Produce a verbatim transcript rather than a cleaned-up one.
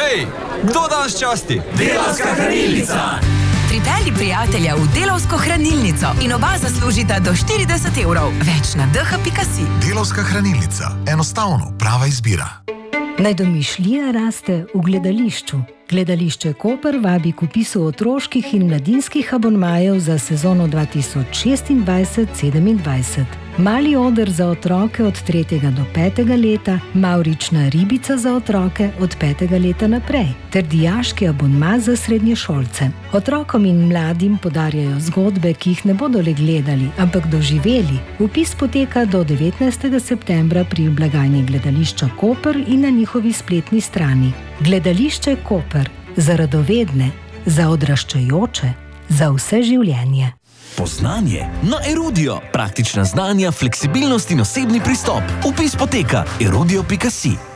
Hej, kdo danes časti? Delavska hranilnica! Pripelji prijatelja v Delavsko hranilnico in oba zaslužita do štirideset evrov. Več na d h pika si. Delavska hranilnica. Enostavno prava izbira. Naj domišljija raste v gledališču. Gledališče Koper vabi k vpisu otroških in mladinskih abonmajev za sezono dva tisoč šestindvajset sedemindvajset. Mali oder za otroke od tretjega do petega leta, mavrična ribica za otroke od petega leta naprej, ter dijaški abonma za srednješolce. Otrokom in mladim podarjajo zgodbe, ki jih ne bodo le gledali, ampak doživeli. Vpis poteka do devetnajstega septembra pri blagajni Gledališča Koper in na njihovi spletni strani. Gledališče Koper. Za radovedne, za odraščajoče, za vse življenje. Poznanje na Erudio. Praktična znanja, fleksibilnost in osebni pristop. Vpis poteka erudio pika si.